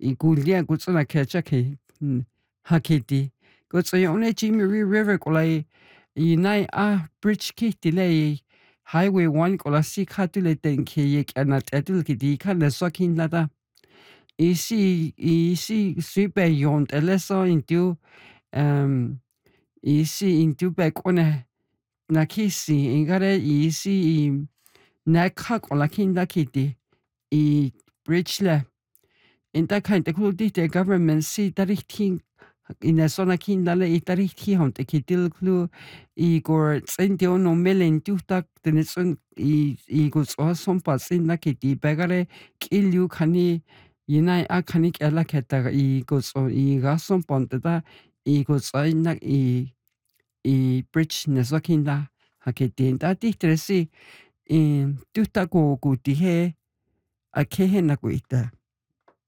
ikulia kutsuna kechake hakiti kutsi one Jimmy River kolai inai bridge kitile highway 1 kola si khatule tenke yek anat atul kiti kana sokin lada isi super yont eleso into isi into back on nakisi ingare isi nakha kola kinda kiti I bridge le inta kainte kulti the government si tarikhting in a zona kindale I tarikhi hont kitil klu I gor tsendio no melen tutak tenetsun I gos awesome pas in la kiti bagare kilyu khani yinai khani kela kheta I gos I gason ponteda I gos na I bridge nesokinda haketi tati tresi in tutak ko kutihe akhe na kuita